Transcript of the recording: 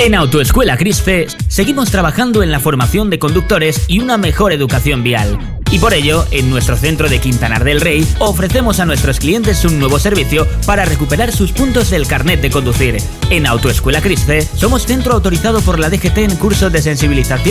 En Autoescuela Crisfe seguimos trabajando en la formación de conductores y una mejor educación vial. Y por ello, en nuestro centro de Quintanar del Rey, ofrecemos a nuestros clientes un nuevo servicio para recuperar sus puntos del carnet de conducir. En Autoescuela Crisfe somos centro autorizado por la DGT en cursos de sensibilización